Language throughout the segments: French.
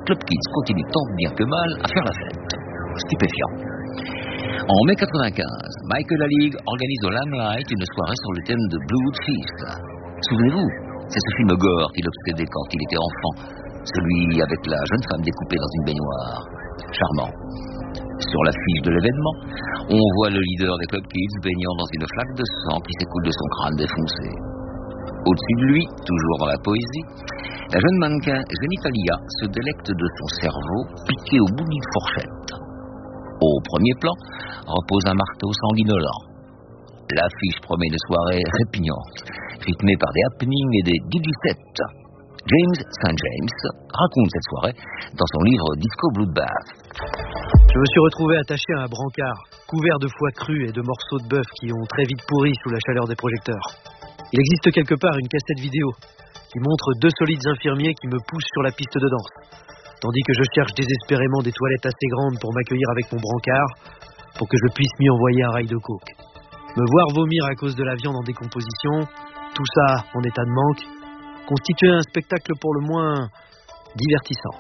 Club Kids continue tant bien que mal à faire la fête. Stupéfiant. En mai 95, Michael Alig organise au Limelight une soirée sur le thème de Blood Feast. Souvenez-vous, c'est ce film gore qui l'obsédait quand il était enfant, celui avec la jeune femme découpée dans une baignoire. Charmant. Sur l'affiche de l'événement, on voit le leader des Club Kids baignant dans une flaque de sang qui s'écoule de son crâne défoncé. Au-dessus de lui, toujours dans la poésie, la jeune mannequin Genitalia se délecte de son cerveau piqué au bout d'une fourchette. Au premier plan, repose un marteau sanguinolent. L'affiche promet une soirée répugnante, rythmée par des happenings et des digisettes. James St. James raconte cette soirée dans son livre Disco Bloodbath. Je me suis retrouvé attaché à un brancard, couvert de foie cru et de morceaux de bœuf qui ont très vite pourri sous la chaleur des projecteurs. Il existe quelque part une cassette vidéo qui montre deux solides infirmiers qui me poussent sur la piste de danse, tandis que je cherche désespérément des toilettes assez grandes pour m'accueillir avec mon brancard, pour que je puisse m'y envoyer un rail de coke. Me voir vomir à cause de la viande en décomposition, tout ça en état de manque, constituait un spectacle pour le moins divertissant.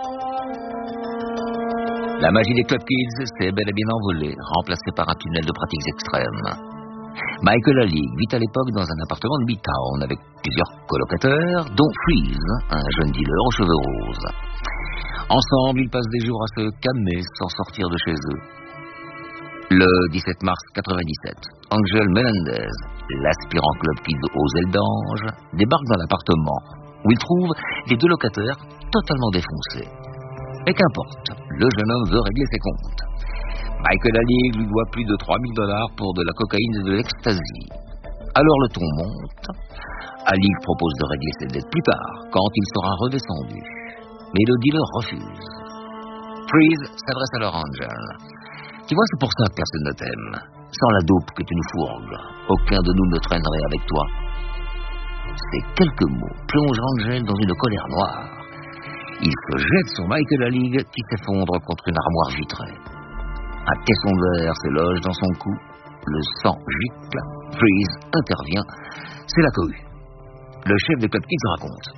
La magie des Club Kids s'est bel et bien envolée, remplacée par un tunnel de pratiques extrêmes. Michael Alig vit à l'époque dans un appartement de Midtown avec plusieurs colocataires, dont Freeze, un jeune dealer aux cheveux roses. Ensemble, ils passent des jours à se calmer sans sortir de chez eux. Le 17 mars 97, Angel Melendez, l'aspirant Club Kid aux ailes d'ange, débarque dans l'appartement où il trouve les deux locataires totalement défoncés. Et qu'importe, le jeune homme veut régler ses comptes. Michael Alig lui doit plus de $3,000 pour de la cocaïne et de l'ecstasy. Alors le ton monte. Alig propose de régler ses dettes plus tard, quand il sera redescendu. Mais le dealer refuse. Freeze s'adresse alors à Angel. Tu vois, c'est pour ça que personne ne t'aime. Sans la dope que tu nous fourgues, aucun de nous ne traînerait avec toi. Ces quelques mots plongent Angel dans une colère noire. Il se jette sur Michael Alig qui s'effondre contre une armoire vitrée. Un caisson de verre se loge dans son cou. Le sang gicle. Freeze intervient. C'est la cohue. Le chef des Club Kids raconte.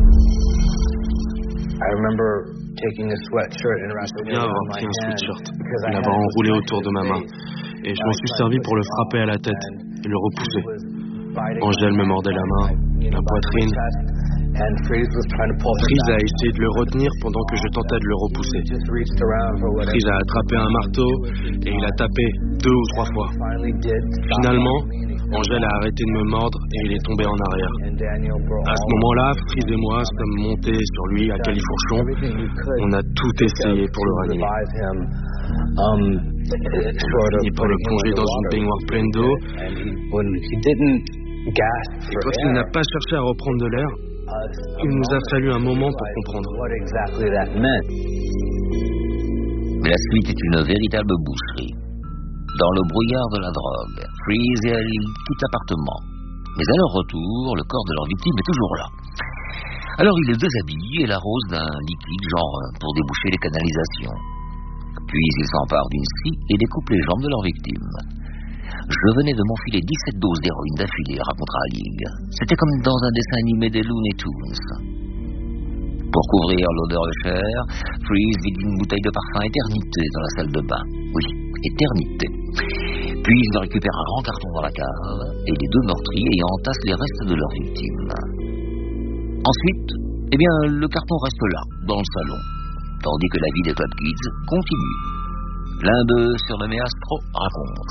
Je me souviens avoir pris un sweatshirt et l'avoir enroulé autour de ma main. Et je m'en suis servi pour le frapper à la tête et le repousser. Angel me mordait la main, la poitrine. Freeze a essayé de le retenir pendant que je tentais de le repousser. Freeze a attrapé un marteau et il a tapé 2 ou 3 fois. Finalement, Angel a arrêté de me mordre et il est tombé en arrière. À ce moment-là, Freeze et moi sommes montés sur lui à califourchon. On a tout essayé pour le ranimer. On a fini par le plonger dans une baignoire pleine d'eau. Et quand il n'a pas cherché à reprendre de l'air, il nous a fallu un moment pour comprendre. Mais la suite est une véritable boucherie. Dans le brouillard de la drogue, Freeze et Ali quittent l'appartement. Mais à leur retour, le corps de leur victime est toujours là. Alors ils le déshabillent et l'arrosent d'un liquide, genre pour déboucher les canalisations. Puis ils s'emparent d'une scie et découpent les jambes de leur victime. Je venais de m'enfiler 17 doses d'héroïne d'affilée, racontera Alig. C'était comme dans un dessin animé des Looney Tunes. Pour couvrir l'odeur de chair, Freeze vide une bouteille de parfum éternité dans la salle de bain. Oui, éternité. Puis il récupère un grand carton dans la cave et les deux meurtriers y entassent les restes de leur victime. Ensuite, le carton reste là, dans le salon, tandis que la vie des Club Kids continue. L'un d'eux, surnommé Astro, raconte.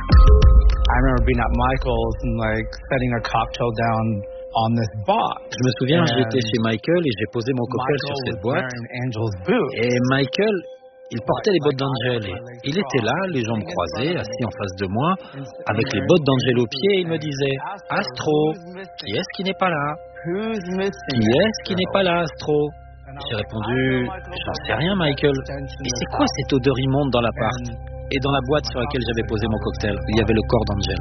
Je me souviens, j'étais chez Michael et j'ai posé mon cocktail sur cette boîte. Et Michael, il portait les bottes d'Angel. Et il était là, les jambes croisées, assis en face de moi, avec les bottes d'Angel aux pieds, et il me disait « Astro, qui est-ce qui n'est pas là ? Qui est-ce qui n'est pas là, Astro ?» J'ai répondu « J'en sais rien, Michael. Mais c'est quoi cette odeur immonde dans l'appart ?» Et dans la boîte sur laquelle j'avais posé mon cocktail, il y avait le corps d'Angel.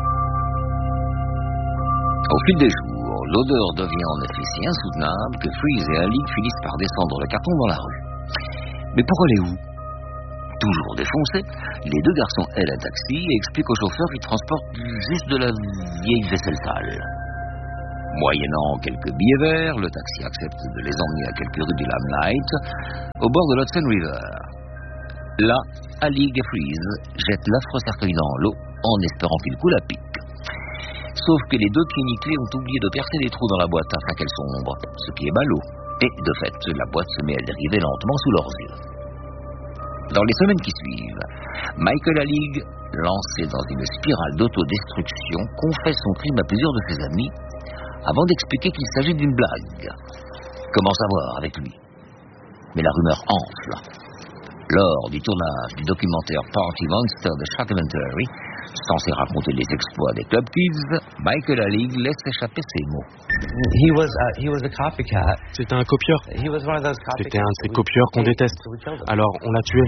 Au fil des jours, l'odeur devient en effet si insoutenable que Freeze et Alig finissent par descendre le carton dans la rue. Mais pour aller où ? Toujours défoncés, les deux garçons aident un taxi et expliquent au chauffeur qu'ils transportent juste de la vieille vaisselle sale. Moyennant quelques billets verts, le taxi accepte de les emmener à quelques rues du Limelight, au bord de l'Hudson River. Là, Alig et Freeze jettent l'affreux cercueil dans l'eau en espérant qu'il coule à pic. Sauf que les deux cliniques-clés ont oublié de percer des trous dans la boîte afin qu'elle sombre, ce qui est ballot. Et de fait, la boîte se met à dériver lentement sous leurs yeux. Dans les semaines qui suivent, Michael Alig, lancé dans une spirale d'autodestruction, confesse son crime à plusieurs de ses amis avant d'expliquer qu'il s'agit d'une blague. Comment savoir avec lui? Mais la rumeur enfle. Lors du tournage du documentaire Party Monster de Shockumentary, censé raconter les exploits des Club Kids, Michael Alig laisse échapper ces mots. C'était un copieur. C'était un de ces copieurs qu'on déteste. Alors, on l'a tué.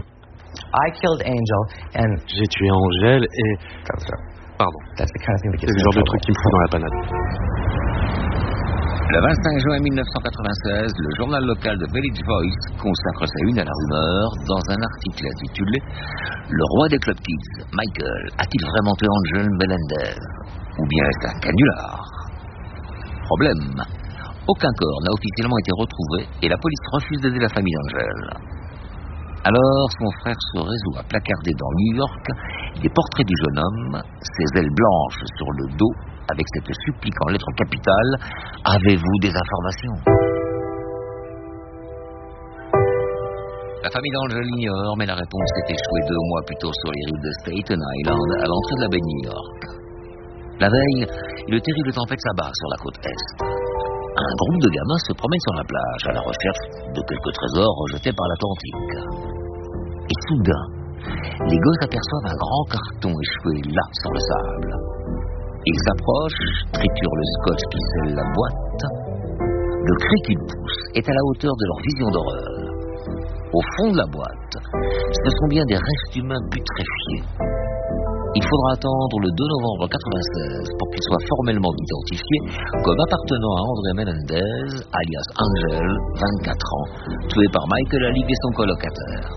J'ai tué Angel et... Pardon. C'est le genre de truc qui me fout dans la panade. Le 25 juin 1996, le journal local de Village Voice consacre sa une à la rumeur dans un article intitulé « Le roi des Club Kids, Michael, a-t-il vraiment tué Angel Melendez? Ou bien est-ce un canular ?» Problème, aucun corps n'a officiellement été retrouvé et la police refuse d'aider la famille d'Angel. Alors, son frère se résout à placarder dans New York des portraits du jeune homme, ses ailes blanches sur le dos, avec cette supplique en lettres capitales « Avez-vous des informations ?» La famille d'Angel l'ignore, mais la réponse s'est échouée 2 mois plus tôt sur les rives de Staten Island, à l'entrée de la baie de New York. La veille, une terrible tempête s'abat sur la côte Est. Un groupe de gamins se promène sur la plage à la recherche de quelques trésors rejetés par l'Atlantique. Et soudain, les gosses aperçoivent un grand carton échoué là sur le sable. Ils s'approchent, triturent le scotch qui scelle la boîte. Le cri qu'ils poussent est à la hauteur de leur vision d'horreur. Au fond de la boîte, ce sont bien des restes humains putréfiés. Il faudra attendre le 2 novembre 1996 pour qu'ils soient formellement identifiés comme appartenant à André Melendez, alias Angel, 24 ans, tué par Michael Alig et son colocataire.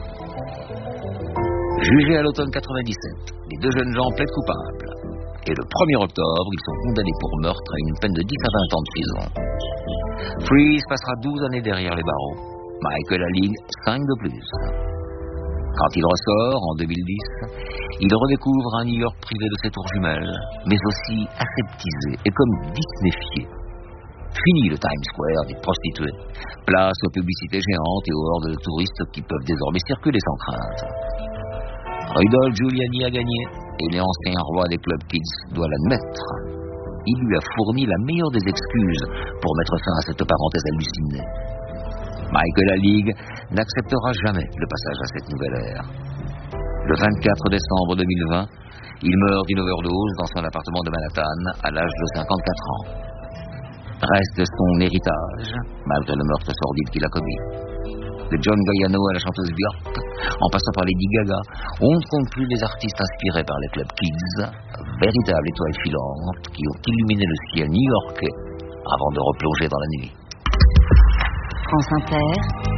Jugés à l'automne 97, les 2 jeunes gens plaident coupables. Et le 1er octobre, ils sont condamnés pour meurtre à une peine de 10 à 20 ans de prison. Freeze passera 12 années derrière les barreaux. Michael Alig, 5 de plus. Quand il ressort, en 2010, il redécouvre un New York privé de ses tours jumelles, mais aussi aseptisé et comme disneyfié. Fini le Times Square des prostituées. Place aux publicités géantes et aux hordes de touristes qui peuvent désormais circuler sans crainte. Rudolph Giuliani a gagné, et l'ancien roi des Club Kids doit l'admettre. Il lui a fourni la meilleure des excuses pour mettre fin à cette parenthèse hallucinée. Michael Alig n'acceptera jamais le passage à cette nouvelle ère. Le 24 décembre 2020, il meurt d'une overdose dans son appartement de Manhattan à l'âge de 54 ans. Reste son héritage, malgré le meurtre sordide qu'il a commis. De John Galliano à la chanteuse Björk, en passant par Lady Gaga, on ne compte plus les artistes inspirés par les Club Kids, véritables étoiles filantes qui ont illuminé le ciel new-yorkais avant de replonger dans la nuit. France Inter.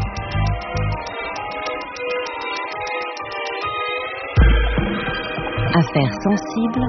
Affaires sensibles.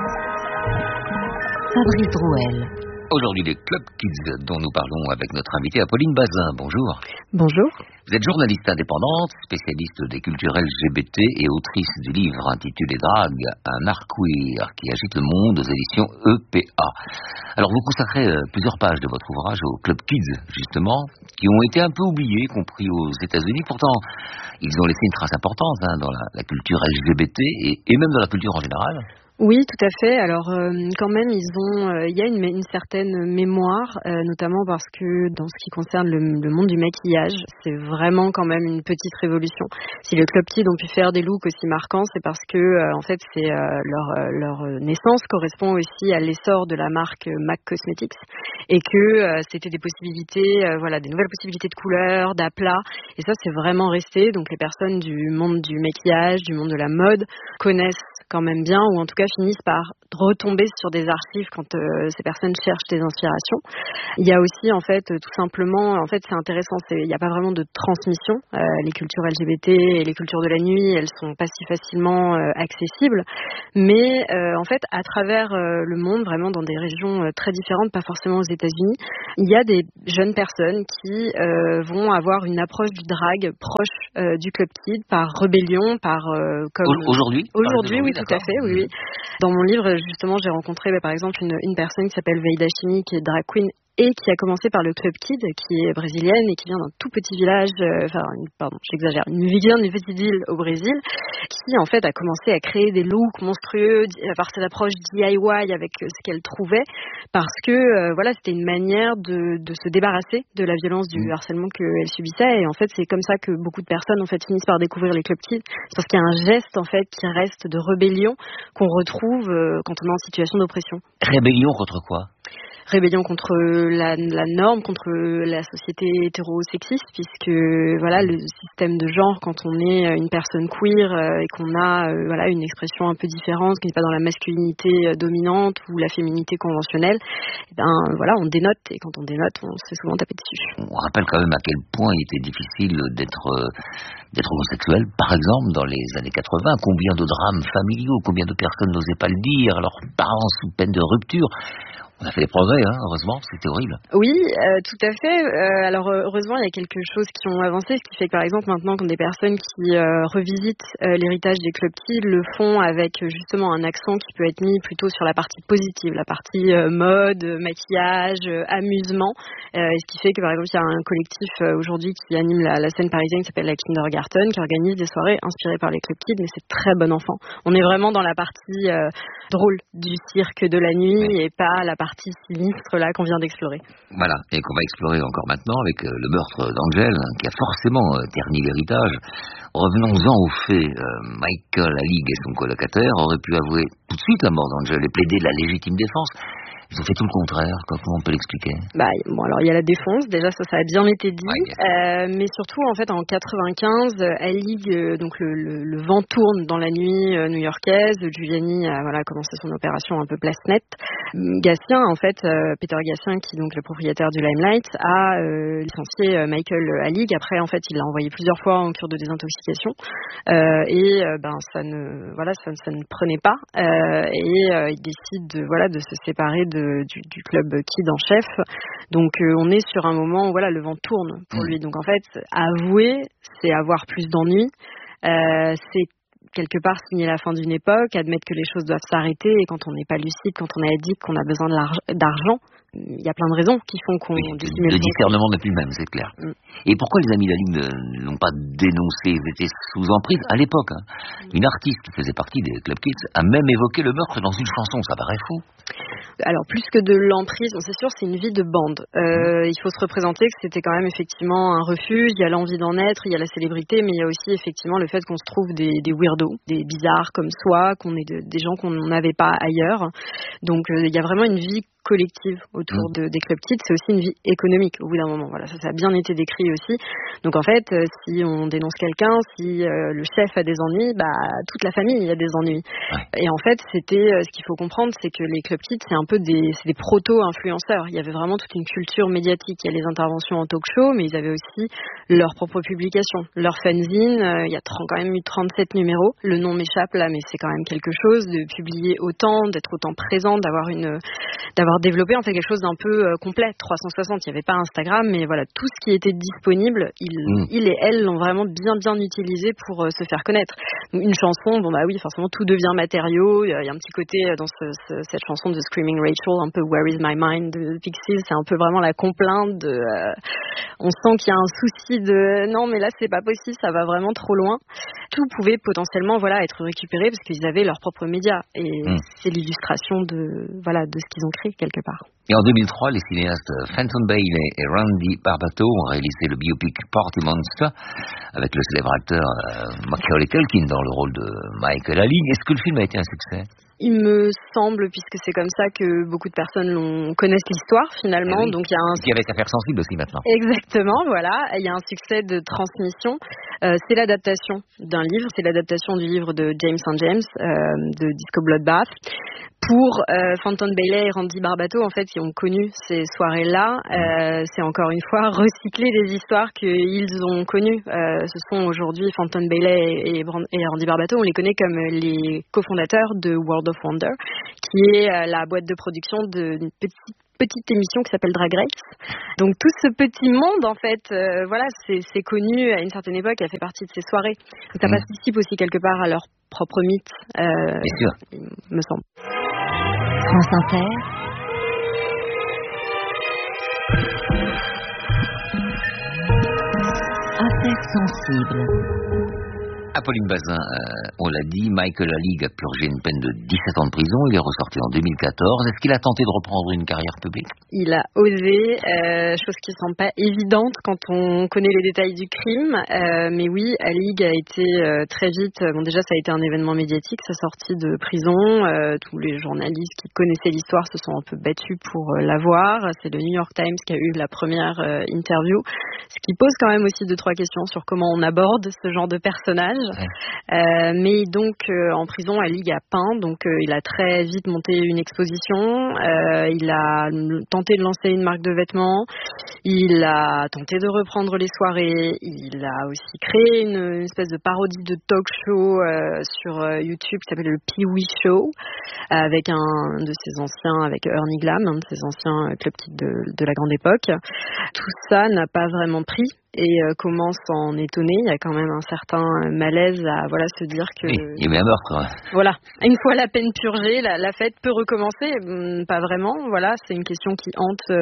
Fabrice Drouel. Aujourd'hui, les Club Kids dont nous parlons avec notre invitée Apolline Bazin. Bonjour. Bonjour. Vous êtes journaliste indépendante, spécialiste des cultures LGBT et autrice du livre intitulé Drague, un art queer qui agite le monde aux éditions EPA. Alors vous consacrez plusieurs pages de votre ouvrage aux Club Kids, justement, qui ont été un peu oubliés, compris aux États-Unis. Pourtant, ils ont laissé une trace importante dans la culture LGBT et même dans la culture en général. Oui, tout à fait. Alors, quand même, il y a une certaine mémoire, notamment parce que dans ce qui concerne le monde du maquillage, c'est vraiment quand même une petite révolution. Si les Club Kids ont pu faire des looks aussi marquants, c'est parce que, en fait, c'est leur naissance correspond aussi à l'essor de la marque MAC Cosmetics et que c'était des possibilités, des nouvelles possibilités de couleurs, d'aplats. Et ça, c'est vraiment resté. Donc, les personnes du monde du maquillage, du monde de la mode, connaissent quand même bien, ou en tout cas finissent par retomber sur des archives quand ces personnes cherchent des inspirations. Il y a aussi en fait tout simplement, en fait c'est intéressant, il n'y a pas vraiment de transmission. Les cultures LGBT et les cultures de la nuit, elles sont pas si facilement accessibles, mais en fait à travers le monde, vraiment dans des régions très différentes, pas forcément aux États-Unis, il y a des jeunes personnes qui vont avoir une approche du drag proche du Club Kid par rébellion, par comme aujourd'hui, oui, tout à fait, oui. Dans mon livre, justement, j'ai rencontré par exemple une personne qui s'appelle Veida Chini, qui est drag queen et qui a commencé par le Club Kid, qui est brésilienne et qui vient d'un tout petit village, j'exagère, vient d'une petite ville au Brésil, qui en fait a commencé à créer des looks monstrueux par cette approche DIY avec ce qu'elle trouvait, parce que voilà, c'était une manière de se débarrasser de la violence du harcèlement qu'elle subissait, et en fait c'est comme ça que beaucoup de personnes en fait finissent par découvrir les Club Kids, c'est parce qu'il y a un geste en fait qui reste de rébellion qu'on retrouve quand on est en situation d'oppression. Rébellion contre quoi ? Rébellion contre la norme, contre la société hétérosexiste, puisque voilà, le système de genre, quand on est une personne queer et qu'on a voilà, une expression un peu différente, qui n'est pas dans la masculinité dominante ou la féminité conventionnelle, et ben voilà, on dénote, et quand on dénote, on se fait souvent taper dessus. On rappelle quand même à quel point il était difficile d'être homosexuel, par exemple, dans les années 80, combien de drames familiaux, combien de personnes n'osaient pas le dire, leurs parents sous peine de rupture. On a fait des progrès, heureusement, c'était horrible. Oui, tout à fait. Alors heureusement, il y a quelque chose qui ont avancé, ce qui fait que par exemple maintenant, quand des personnes qui revisitent l'héritage des Club Kids le font avec justement un accent qui peut être mis plutôt sur la partie positive, la partie mode, maquillage, amusement. Ce qui fait que par exemple, il y a un collectif aujourd'hui qui anime la scène parisienne qui s'appelle la Kindergarten, qui organise des soirées inspirées par les Club Kids, mais c'est très bon enfant. On est vraiment dans la partie drôle du cirque de la nuit et pas la partie sinistre là qu'on vient d'explorer. Voilà, et qu'on va explorer encore maintenant avec le meurtre d'Angel, qui a forcément terni l'héritage. Revenons-en au fait, Michael Alig et son colocataire auraient pu avouer tout de suite la mort d'Angel et plaider la légitime défense. Ils ont fait tout le contraire. Comment on peut l'expliquer ? Bon, alors il y a la défense, déjà ça a bien été dit, mais surtout en fait en 95, Alig, donc le vent tourne dans la nuit new-yorkaise. Giuliani a commencé son opération un peu place nette. Gatien, en fait, Peter Gatien, qui est donc le propriétaire du Limelight, a licencié Michael Alig. Après, en fait, il l'a envoyé plusieurs fois en cure de désintoxication ça ne prenait pas il décide de se séparer du club Kid en chef. Donc on est sur un moment où le vent tourne pour lui. Donc en fait, avouer, c'est avoir plus d'ennuis. C'est quelque part signer la fin d'une époque, admettre que les choses doivent s'arrêter, et quand on n'est pas lucide, quand on est addict, qu'on a besoin d'argent, il y a plein de raisons qui font qu'on dissimule. Le discernement n'est plus le même, c'est clair. Et pourquoi les amis d'Alig ne l'ont pas dénoncé ? Ils étaient sous emprise à l'époque. Une artiste qui faisait partie des Club Kids a même évoqué le meurtre dans une chanson, ça paraît fou. Alors plus que de l'emprise, c'est sûr, c'est une vie de bande. Il faut se représenter que c'était quand même effectivement un refuge, il y a l'envie d'en être, il y a la célébrité, mais il y a aussi effectivement le fait qu'on se trouve des weirdos, des bizarres comme soi, qu'on est des gens qu'on n'avait pas ailleurs. Donc il y a vraiment une vie collective autour des Club Kids, c'est aussi une vie économique au bout d'un moment. Voilà, ça a bien été décrit aussi. Donc en fait, si on dénonce quelqu'un, si le chef a des ennuis, toute la famille a des ennuis. Et en fait, ce qu'il faut comprendre, c'est que les Club Kids, c'est un peu des proto-influenceurs. Il y avait vraiment toute une culture médiatique. Il y a les interventions en talk-show, mais ils avaient aussi leurs propres publications, leurs fanzines. Il y a quand même eu 37 numéros. Le nom m'échappe là, mais c'est quand même quelque chose de publier autant, d'être autant présent, d'avoir développé en fait quelque chose d'un peu complet, 360. Il n'y avait pas Instagram, mais voilà, tout ce qui était disponible, il et elle l'ont vraiment bien utilisé pour se faire connaître. Donc, une chanson, forcément tout devient matériau. Il y a un petit côté dans cette chanson de Screaming Rachel, un peu Where is my mind de Pixies, c'est un peu vraiment la complainte on sent qu'il y a un souci de non mais là c'est pas possible, ça va vraiment trop loin. Tout pouvait potentiellement être récupéré parce qu'ils avaient leurs propres médias, et c'est l'illustration de ce qu'ils ont créé quelque part. Et en 2003, les cinéastes Fenton Bailey et Randy Barbato ont réalisé le biopic Party Monster avec le célèbre acteur Macaulay Culkin dans le rôle de Michael Alig. Est-ce que le film a été un succès ? Il me semble, puisque c'est comme ça que beaucoup de personnes connaissent l'histoire finalement. Donc il y a qui avec affaire sensible aussi maintenant. Exactement, voilà. Il y a un succès de transmission. C'est l'adaptation d'un livre, c'est l'adaptation du livre de James St. James, de Disco Bloodbath, pour Fenton Bailey et Randy Barbato, en fait, qui ont connu ces soirées-là. C'est encore une fois recycler des histoires qu'ils ont connues. Ce sont aujourd'hui Fenton Bailey et Randy Barbato, on les connaît comme les cofondateurs de World of Wonder, qui est la boîte de production d'une petite émission qui s'appelle Drag Race. Donc tout ce petit monde, en fait, voilà, c'est connu à une certaine époque, a fait partie de ces soirées. Donc ça participe aussi quelque part à leur propre mythe, Bien sûr. il me semble. France Inter. Affaires sensibles. Apolline Bazin, on l'a dit, Michael Alig a purgé une peine de 17 ans de prison. Il est ressorti en 2014. Est-ce qu'il a tenté de reprendre une carrière publique? Il a osé, chose qui ne semble pas évidente quand on connaît les détails du crime. Mais oui, Alig a été très vite... Bon, déjà, ça a été un événement médiatique, sa sortie de prison. Tous les journalistes qui connaissaient l'histoire se sont un peu battus pour l'avoir. C'est le New York Times qui a eu la première interview. Ce qui pose quand même aussi 2-3 questions sur comment on aborde ce genre de personnage. Mais donc en prison, Alig a peint, donc il a très vite monté une exposition, il a tenté de lancer une marque de vêtements, il a tenté de reprendre les soirées, il a aussi créé une espèce de parodie de talk show sur YouTube qui s'appelle le Pee-wee Show, avec un de ses anciens, avec Ernie Glam, un de ses anciens club kids de la grande époque. Tout ça n'a pas vraiment pris et commence à en étonner. Il y a quand même un certain malaise à se dire que... Oui, il y a eu un meurtre. Voilà, une fois la peine purgée, la fête peut recommencer. Pas vraiment, voilà, c'est une question qui hante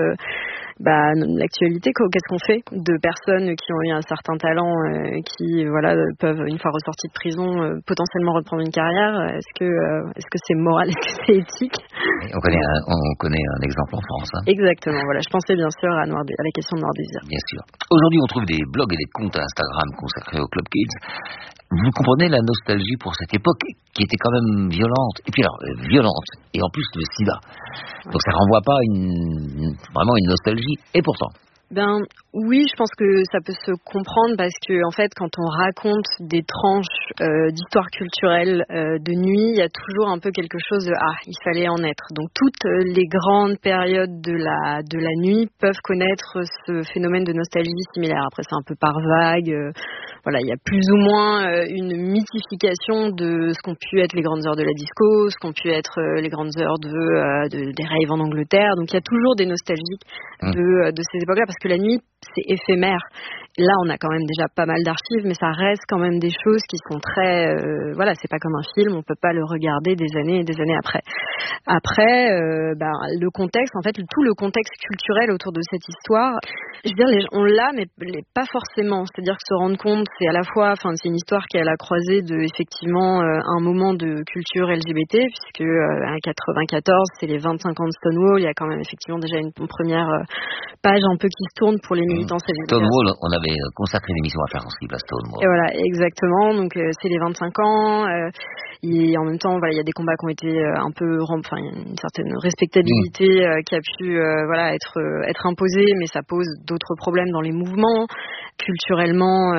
l'actualité. Qu'est-ce qu'on fait de personnes qui ont eu un certain talent, qui peuvent, une fois ressorties de prison, potentiellement reprendre une carrière? Est-ce que c'est moral, est-ce que c'est éthique? On connaît un exemple en France. Exactement, voilà, je pensais bien sûr à la question de Noir Désir. Bien sûr. Aujourd'hui, on trouve des blogs et des comptes Instagram consacrés au Club Kids. Vous comprenez la nostalgie pour cette époque qui était quand même violente. Et puis alors, violente. Et en plus, le sida. Donc ça renvoie pas vraiment une nostalgie. Et pourtant... Ben oui, je pense que ça peut se comprendre parce que en fait, quand on raconte des tranches d'histoire culturelle de nuit, il y a toujours un peu quelque chose de il fallait en être. Donc toutes les grandes périodes de la nuit peuvent connaître ce phénomène de nostalgie similaire. Après, c'est un peu par vague. Voilà, il y a plus ou moins une mythification de ce qu'ont pu être les grandes heures de la disco, ce qu'ont pu être les grandes heures des raves en Angleterre. Donc il y a toujours des nostalgiques de ces époques-là parce que la nuit, c'est éphémère. Là, on a quand même déjà pas mal d'archives, mais ça reste quand même des choses qui sont très... c'est pas comme un film, on peut pas le regarder des années et des années après. Après, le contexte, en fait, tout le contexte culturel autour de cette histoire, je veux dire, on l'a, mais pas forcément. C'est-à-dire que se rendre compte, c'est à la fois... c'est une histoire qui est à la croisée de, effectivement, un moment de culture LGBT, puisque en 94, c'est les 25 ans de Stonewall, il y a quand même effectivement déjà une première page un peu qui se tourne pour les militants LGBT. Stonewall, on avait consacré une émission à faire sensible à Stonewall. Et voilà, exactement. Donc c'est les 25 ans. Et en même temps, il y a des combats qui ont été un peu, une certaine respectabilité qui a pu être imposée, mais ça pose d'autres problèmes dans les mouvements. Culturellement,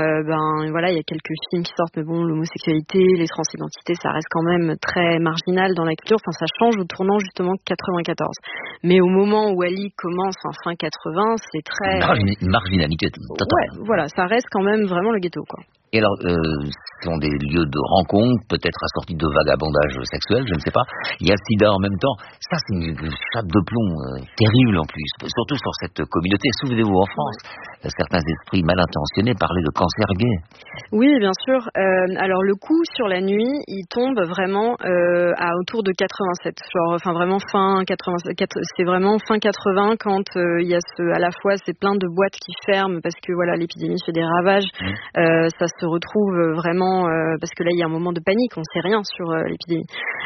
il y a quelques films qui sortent, mais bon, l'homosexualité, les transidentités, ça reste quand même très marginal dans la culture. Ça change au tournant justement 94. Mais au moment où Ali commence, fin 80, c'est très... Une marginalité totale. Ouais, voilà, ça reste quand même vraiment le ghetto, quoi. Et alors, ce sont des lieux de rencontre, peut-être assortis de vagabondage sexuel, je ne sais pas. Il y a le sida en même temps. Ça, c'est une chape de plomb terrible en plus, surtout sur cette communauté. Souvenez-vous, en France, certains esprits mal intentionnés parlaient de cancer gay. Oui, bien sûr. Alors, le coup sur la nuit, il tombe vraiment autour de 87. Vraiment fin 87. C'est vraiment fin 80 quand il y a à la fois c'est plein de boîtes qui ferment parce que l'épidémie fait des ravages. Ça se retrouve vraiment parce que là il y a un moment de panique, on sait rien sur l'épidémie.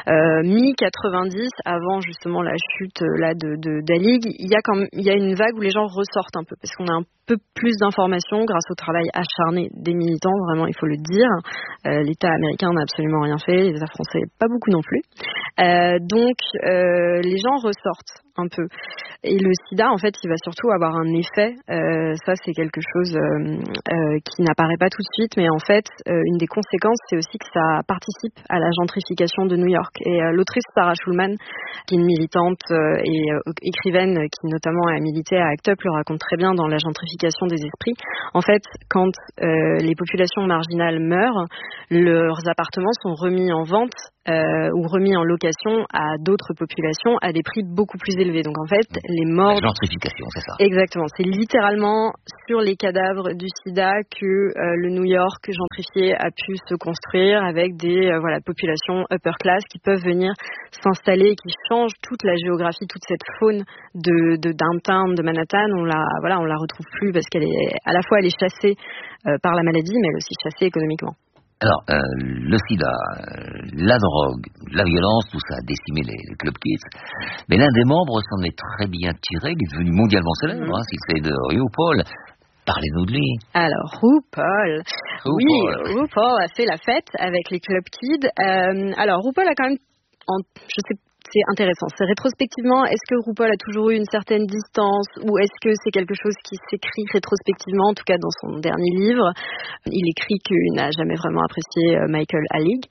Mi-90, avant justement la chute d'Alig, il y a une vague où les gens ressortent un peu parce qu'on a un peu plus d'informations grâce au travail acharné des militants, vraiment il faut le dire. L'État américain n'a absolument rien fait, les États français pas beaucoup non plus. Donc les gens ressortent. un peu. Et le sida, en fait, il va surtout avoir un effet. Ça, c'est quelque chose qui n'apparaît pas tout de suite, mais en fait, une des conséquences, c'est aussi que ça participe à la gentrification de New York. Et l'autrice Sarah Schulman, qui est une militante et écrivaine qui notamment a milité à ACT UP, le raconte très bien dans La gentrification des esprits. En fait, quand les populations marginales meurent, leurs appartements sont remis en vente ou remis en location à d'autres populations à des prix beaucoup plus élevés. Donc en fait, les morts... La gentrification, c'est ça. Exactement. C'est littéralement sur les cadavres du sida que le New York gentrifié a pu se construire avec des populations upper class qui peuvent venir s'installer et qui changent toute la géographie, toute cette faune de downtown, de Manhattan. On la retrouve plus parce qu'elle est, à la fois elle est chassée par la maladie, mais elle est aussi chassée économiquement. Alors, le sida, la drogue, la violence, tout ça a décimé les club kids. Mais l'un des membres s'en est très bien tiré. Il est devenu mondialement célèbre, s'il s'agit de RuPaul. Parlez-nous de lui. Alors, RuPaul. Oui, RuPaul a fait la fête avec les club kids. Alors, RuPaul a quand même, c'est intéressant. C'est rétrospectivement, est-ce que RuPaul a toujours eu une certaine distance ou est-ce que c'est quelque chose qui s'écrit rétrospectivement, en tout cas dans son dernier livre. Il écrit qu'il n'a jamais vraiment apprécié Michael Alig.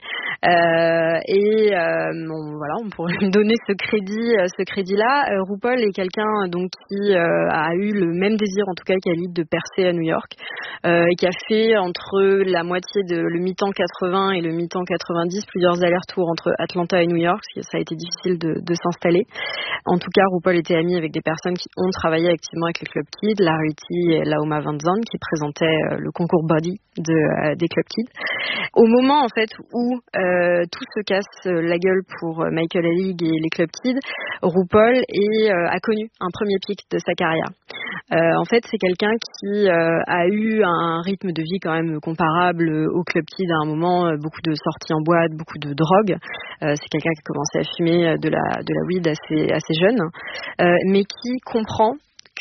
On pourrait lui donner ce crédit-là. RuPaul est quelqu'un donc qui a eu le même désir, en tout cas qu'Alig, de percer à New York et qui a fait entre la moitié de le mi-temps 80 et le mi-temps 90 plusieurs allers-retours entre Atlanta et New York, parce que ça a été difficile de s'installer. En tout cas, RuPaul était ami avec des personnes qui ont travaillé activement avec les club kids, Larity et Laoma Van Zandt, qui présentaient le concours Body des club kids. Au moment en fait où tout se casse la gueule pour Michael Alig et les club kids, RuPaul a connu un premier pic de sa carrière. En fait, c'est quelqu'un qui a eu un rythme de vie quand même comparable au club kid à un moment, beaucoup de sorties en boîte, beaucoup de drogue. C'est quelqu'un qui a commencé à fumer de la weed assez jeune, mais qui comprend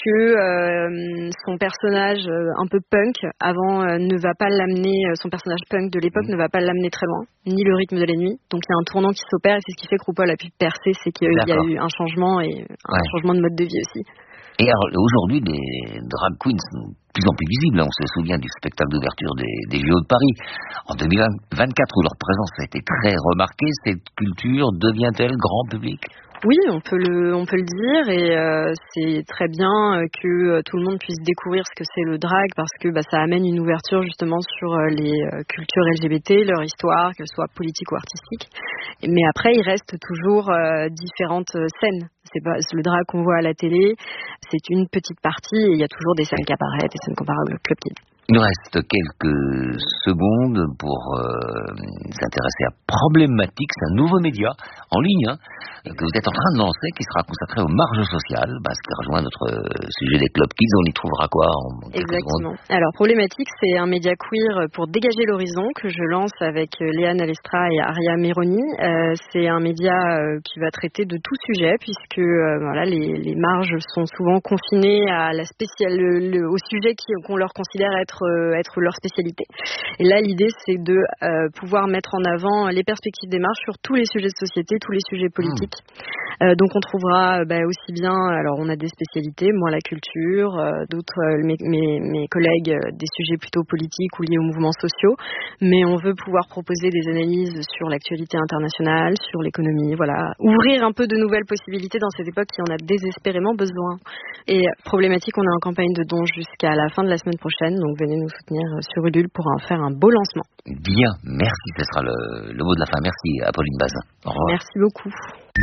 que son personnage un peu punk avant ne va pas l'amener, son personnage punk de l'époque ne va pas l'amener très loin, ni le rythme de la nuit. Donc il y a un tournant qui s'opère et c'est ce qui fait que RuPaul a pu percer, c'est qu'il y a eu un changement et un changement de mode de vie aussi. Et alors, aujourd'hui, les drag queens sont de plus en plus visibles. On se souvient du spectacle d'ouverture des JO de Paris en 2024 où leur présence a été très remarquée. Cette culture devient-elle grand public ? Oui, on peut le dire et c'est très bien que tout le monde puisse découvrir ce que c'est le drag parce que ça amène une ouverture justement sur les cultures LGBT, leur histoire, qu'elles soient politiques ou artistiques. Mais après, il reste toujours différentes scènes. C'est pas le drag qu'on voit à la télé, c'est une petite partie et il y a toujours des scènes qui apparaissent, des scènes comparables au Club Kid. Il nous reste quelques secondes pour s'intéresser à Problématique. C'est un nouveau média en ligne que vous êtes en train de lancer qui sera consacré aux marges sociales, ce qui rejoint notre sujet des club kids. On y trouvera quoi en quelques Exactement. secondes ? Alors Problématique, c'est un média queer pour dégager l'horizon que je lance avec Léane Alestra et Aria Meroni. C'est un média qui va traiter de tout sujet puisque les marges sont souvent confinées à la au sujet qu'on leur considère être leur spécialité. Et là, l'idée, c'est de pouvoir mettre en avant les perspectives des marges sur tous les sujets de société, tous les sujets politiques. Donc, on trouvera aussi bien, alors on a des spécialités, moi la culture, d'autres, mes collègues, des sujets plutôt politiques ou liés aux mouvements sociaux, mais on veut pouvoir proposer des analyses sur l'actualité internationale, sur l'économie, ouvrir un peu de nouvelles possibilités dans cette époque qui en a désespérément besoin. Et Problématique, on est en campagne de dons jusqu'à la fin de la semaine prochaine, donc venez nous soutenir sur Ulule pour en faire un beau lancement. Bien, merci, ce sera le mot de la fin. Merci Apolline Bazin. Au revoir. Merci beaucoup.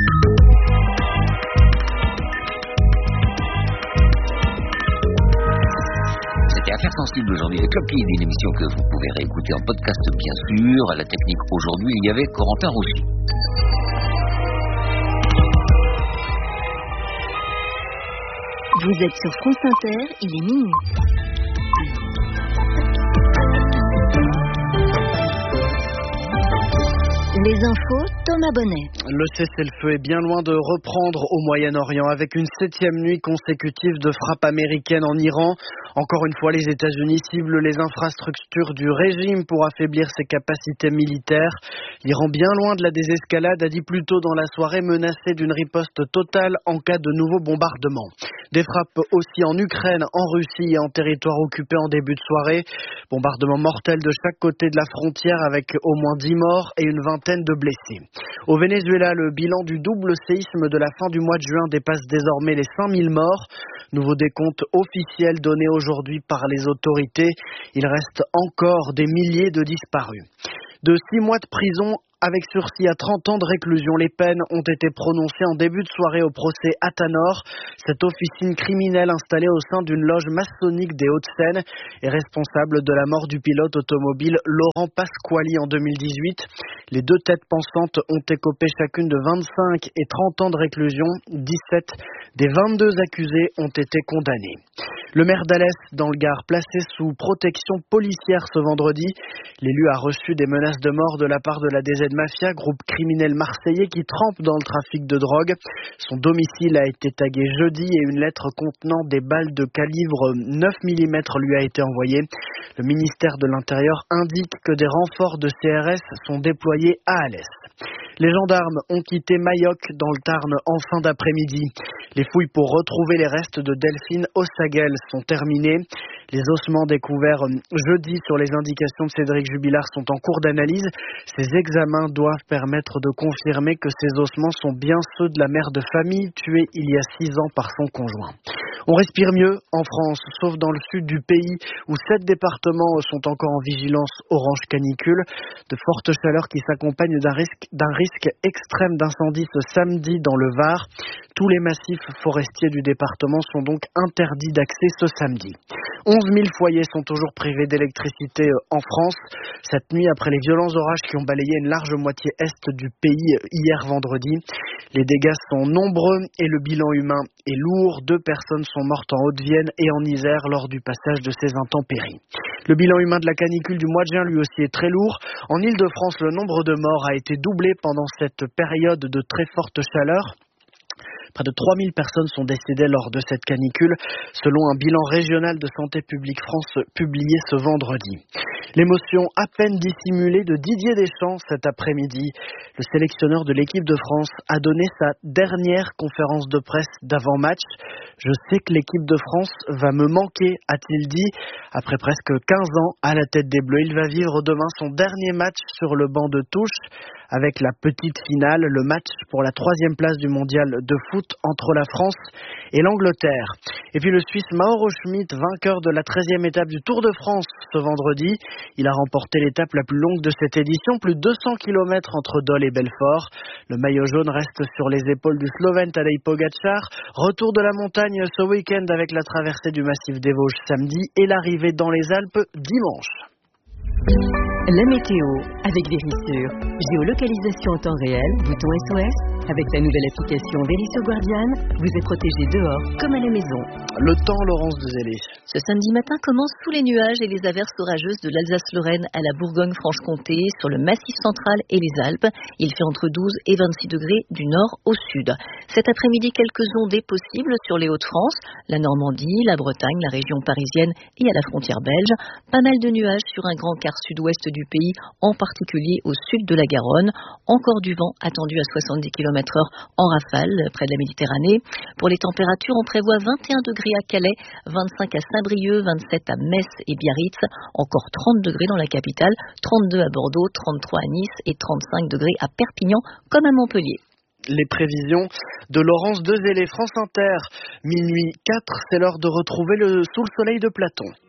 C'était Affaires sensibles aujourd'hui, le Club Kid, une émission que vous pouvez réécouter en podcast bien sûr. À la technique aujourd'hui, il y avait Corentin Rouchy. Vous êtes sur France Inter, il est minuit. Les infos, Thomas Bonnet. Le cessez-le-feu est bien loin de reprendre au Moyen-Orient avec une 7e nuit consécutive de frappes américaines en Iran. Encore une fois, les États-Unis ciblent les infrastructures du régime pour affaiblir ses capacités militaires. L'Iran, bien loin de la désescalade, a dit plus tôt dans la soirée menacer d'une riposte totale en cas de nouveaux bombardements. Des frappes aussi en Ukraine, en Russie et en territoire occupé en début de soirée. Bombardements mortels de chaque côté de la frontière avec au moins 10 morts et une vingtaine de blessés. Au Venezuela, le bilan du double séisme de la fin du mois de juin dépasse désormais les 5000 morts. Nouveau décompte officiel donné aujourd'hui par les autorités. Il reste encore des milliers de disparus. De 6 mois de prison avec sursis à 30 ans de réclusion. Les peines ont été prononcées en début de soirée au procès Atanor. Cette officine criminelle installée au sein d'une loge maçonnique des Hauts-de-Seine est responsable de la mort du pilote automobile Laurent Pasquali en 2018. Les 2 têtes pensantes ont écopé chacune de 25 et 30 ans de réclusion. 17 des 22 accusés ont été condamnés. Le maire d'Alès, dans le Gard, placé sous protection policière ce vendredi. L'élu a reçu des menaces de mort de la part de la DZ Mafia, groupe criminel marseillais qui trempe dans le trafic de drogue. Son domicile a été tagué jeudi et une lettre contenant des balles de calibre 9 mm lui a été envoyée. Le ministère de l'Intérieur indique que des renforts de CRS sont déployés à Alès. Les gendarmes ont quitté Mayoc dans le Tarn en fin d'après-midi. Les fouilles pour retrouver les restes de Delphine Ossaguel sont terminées. Les ossements découverts jeudi sur les indications de Cédric Jubilard sont en cours d'analyse. Ces examens doivent permettre de confirmer que ces ossements sont bien ceux de la mère de famille tuée il y a 6 ans par son conjoint. On respire mieux en France, sauf dans le sud du pays où 7 départements sont encore en vigilance orange canicule. De fortes chaleurs qui s'accompagnent d'un risque extrême d'incendie ce samedi dans le Var. Tous les massifs forestiers du département sont donc interdits d'accès ce samedi. 11 000 foyers sont toujours privés d'électricité en France. Cette nuit, après les violents orages qui ont balayé une large moitié est du pays hier vendredi. Les dégâts sont nombreux et le bilan humain est lourd. 2 personnes sont mortes en Haute-Vienne et en Isère lors du passage de ces intempéries. Le bilan humain de la canicule du mois de juin lui aussi est très lourd. En Île-de-France, le nombre de morts a été doublé pendant cette période de très forte chaleur. Près de 3000 personnes sont décédées lors de cette canicule, selon un bilan régional de Santé publique France publié ce vendredi. L'émotion à peine dissimulée de Didier Deschamps cet après-midi. Le sélectionneur de l'équipe de France a donné sa dernière conférence de presse d'avant-match. Je sais que l'équipe de France va me manquer, a-t-il dit. Après presque 15 ans à la tête des Bleus, il va vivre demain son dernier match sur le banc de touche. Avec la petite finale, le match pour la 3e place du mondial de foot entre la France et l'Angleterre. Et puis le Suisse Mauro Schmid, vainqueur de la 13e étape du Tour de France ce vendredi. Il a remporté l'étape la plus longue de cette édition, plus de 200 km entre Dole et Belfort. Le maillot jaune reste sur les épaules du Slovène Tadej Pogačar. Retour de la montagne ce week-end avec la traversée du massif des Vosges samedi et l'arrivée dans les Alpes dimanche. La météo avec Vérissure. Géolocalisation en temps réel, bouton SOS. Avec la nouvelle application Vérissure Guardian, vous êtes protégé dehors comme à la maison. Le temps, Laurence Dezélé. Ce samedi matin commence sous les nuages et les averses orageuses de l'Alsace-Lorraine à la Bourgogne-Franche-Comté, sur le Massif central et les Alpes. Il fait entre 12 et 26 degrés du nord au sud. Cet après-midi, quelques ondées possibles sur les Hauts-de-France, la Normandie, la Bretagne, la région parisienne et à la frontière belge. Pas mal de nuages sur un grand quart sud-ouest du pays, en particulier au sud de la Garonne. Encore du vent attendu à 70 km/h en rafale près de la Méditerranée. Pour les températures, on prévoit 21 degrés à Calais, 25 à Saint-Brieuc, 27 à Metz et Biarritz, encore 30 degrés dans la capitale, 32 à Bordeaux, 33 à Nice et 35 degrés à Perpignan comme à Montpellier. Les prévisions de Laurence Dezélé, France Inter, minuit 4, c'est l'heure de retrouver sous le soleil de Platon.